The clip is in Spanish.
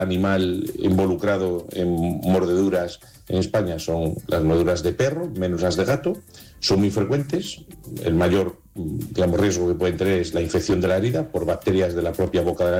animal involucrado en mordeduras en España son las mordeduras de perro, menos las de gato. Son muy frecuentes. El mayor, digamos, riesgo que pueden tener es la infección de la herida por bacterias de la propia boca de la